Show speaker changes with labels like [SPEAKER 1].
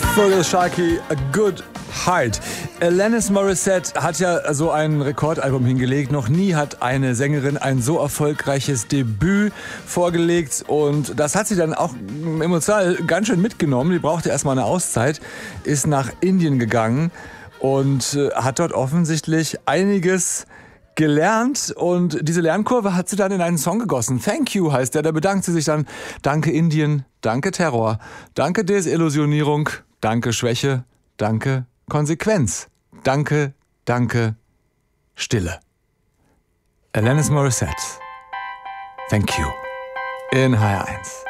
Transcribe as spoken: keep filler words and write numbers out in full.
[SPEAKER 1] Fergal Sharkey, A Good Heart. Alanis Morissette hat ja so ein Rekordalbum hingelegt. Noch nie hat eine Sängerin ein so erfolgreiches Debüt vorgelegt. Und das hat sie dann auch emotional ganz schön mitgenommen. Die brauchte erstmal eine Auszeit, ist nach Indien gegangen und hat dort offensichtlich einiges gelernt, und diese Lernkurve hat sie dann in einen Song gegossen. Thank You heißt der, da bedankt sie sich dann. Danke Indien, danke Terror, danke Desillusionierung, danke Schwäche, danke Konsequenz, danke, danke Stille. Alanis Morissette, Thank You in H R eins.